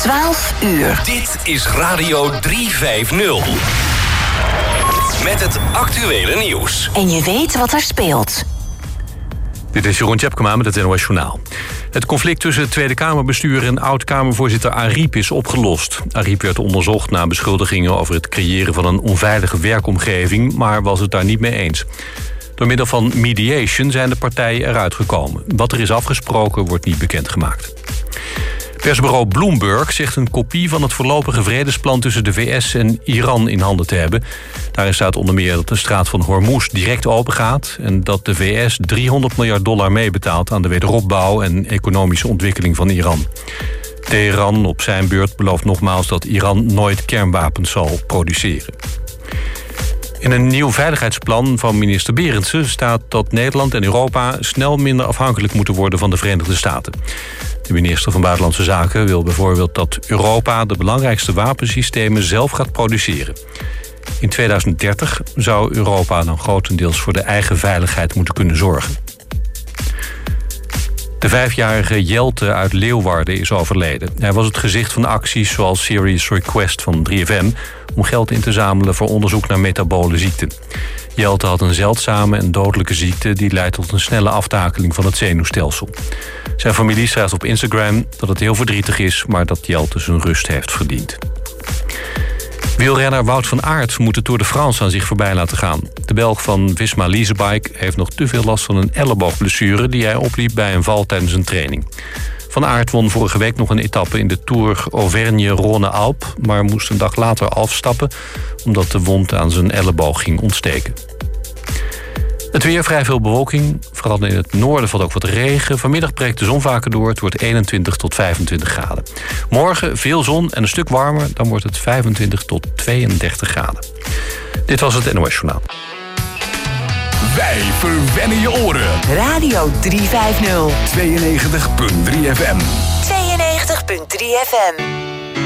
12 uur. Dit is Radio 350. Met het actuele nieuws. En je weet wat er speelt. Dit is Jeroen Tjepkema met het NOS Journaal. Het conflict tussen het Tweede Kamerbestuur en oud-Kamervoorzitter Ariep is opgelost. Ariep werd onderzocht na beschuldigingen over het creëren van een onveilige werkomgeving, maar was het daar niet mee eens. Door middel van mediation zijn de partijen eruit gekomen. Wat er is afgesproken wordt niet bekendgemaakt. Persbureau Bloomberg zegt een kopie van het voorlopige vredesplan tussen de VS en Iran in handen te hebben. Daarin staat onder meer dat de straat van Hormuz direct open gaat en dat de VS $300 miljard meebetaalt aan de wederopbouw en economische ontwikkeling van Iran. Teheran op zijn beurt belooft nogmaals dat Iran nooit kernwapens zal produceren. In een nieuw veiligheidsplan van minister Berendsen staat dat Nederland en Europa snel minder afhankelijk moeten worden van de Verenigde Staten. De minister van Buitenlandse Zaken wil bijvoorbeeld dat Europa de belangrijkste wapensystemen zelf gaat produceren. In 2030 zou Europa dan grotendeels voor de eigen veiligheid moeten kunnen zorgen. De 5-jarige Jelte uit Leeuwarden is overleden. Hij was het gezicht van acties zoals Serious Request van 3FM... om geld in te zamelen voor onderzoek naar metabole ziekten. Jelte had een zeldzame en dodelijke ziekte die leidt tot een snelle aftakeling van het zenuwstelsel. Zijn familie schrijft op Instagram dat het heel verdrietig is, maar dat Jelte zijn rust heeft verdiend. Wielrenner Wout van Aert moet de Tour de France aan zich voorbij laten gaan. De Belg van Visma Leasebike heeft nog te veel last van een elleboogblessure die hij opliep bij een val tijdens een training. Van Aert won vorige week nog een etappe in de Tour Auvergne-Rhône-Alpes, maar moest een dag later afstappen omdat de wond aan zijn elleboog ging ontsteken. Het weer, vrij veel bewolking. Vooral in het noorden valt ook wat regen. Vanmiddag breekt de zon vaker door. Het wordt 21 tot 25 graden. Morgen veel zon en een stuk warmer. Dan wordt het 25 tot 32 graden. Dit was het NOS Journaal. Wij verwennen je oren. Radio 350. 92.3 FM. 92.3 FM.